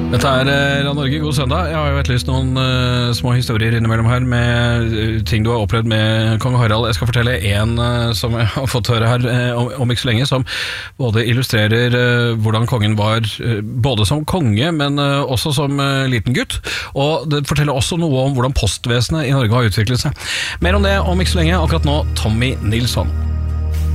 Dette Radio Norge, god søndag. Jeg har jo etterlyst noen små historier innimellom her med ting du har opplevd med kong Harald. Jeg skal fortelle en som jeg har fått høre her om ikke så lenge, som både illustrerer hvordan kongen var både som konge, men også som liten gutt. Og det forteller også noe om hvordan postvesenet i Norge har utviklet seg. Mer om det om ikke så lenge, akkurat nå Tommy Nilsson.